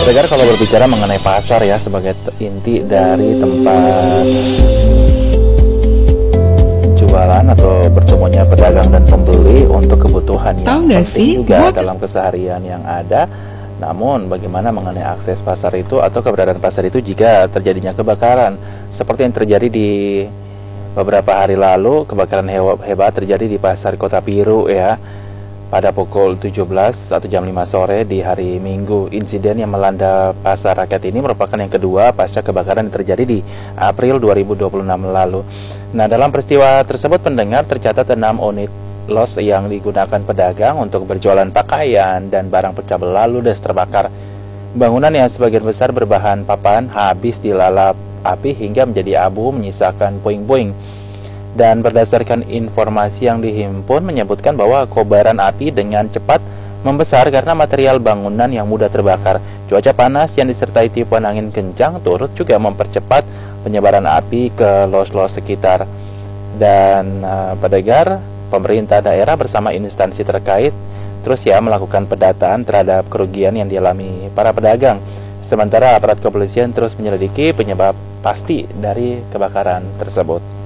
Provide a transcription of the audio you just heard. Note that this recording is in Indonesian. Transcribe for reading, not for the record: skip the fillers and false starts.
Pendengar, kalau berbicara mengenai pasar ya sebagai inti dari tempat jualan atau bertemunya pedagang dan pembeli untuk kebutuhan yang penting juga dalam keseharian yang ada. Namun bagaimana mengenai akses pasar itu atau keberadaan pasar itu jika terjadinya kebakaran seperti yang terjadi di beberapa hari lalu. Kebakaran hebat terjadi di pasar Kota Biru ya, pada pukul 17 atau jam 5 sore di hari Minggu. Insiden yang melanda pasar rakyat ini merupakan yang kedua pasca kebakaran yang terjadi di April 2026 lalu. Nah, dalam peristiwa tersebut pendengar, tercatat 6 unit los yang digunakan pedagang untuk berjualan pakaian dan barang pecah belah ludes terbakar. Bangunan yang sebagian besar berbahan papan habis dilalap api hingga menjadi abu menyisakan puing-puing. Dan berdasarkan informasi yang dihimpun menyebutkan bahwa kobaran api dengan cepat membesar karena material bangunan yang mudah terbakar. Cuaca panas yang disertai tiupan angin kencang turut juga mempercepat penyebaran api ke los-los sekitar. Dan pendengar, pemerintah daerah bersama instansi terkait terus ya melakukan pendataan terhadap kerugian yang dialami para pedagang. Sementara aparat kepolisian terus menyelidiki penyebab pasti dari kebakaran tersebut.